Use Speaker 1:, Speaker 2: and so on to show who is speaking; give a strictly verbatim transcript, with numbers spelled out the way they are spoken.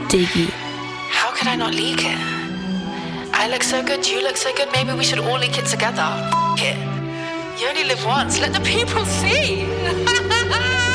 Speaker 1: Diggy.
Speaker 2: How could I not leak it? I look so good, you look so good, maybe we should all leak it together. F it. You only live once, let the people see.